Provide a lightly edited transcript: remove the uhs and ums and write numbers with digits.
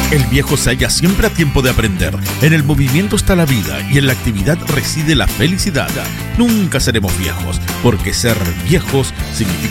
El viejo se halla siempre a tiempo de aprender. En el movimiento está la vida y en la actividad reside la felicidad. Nunca seremos viejos, porque ser viejos significa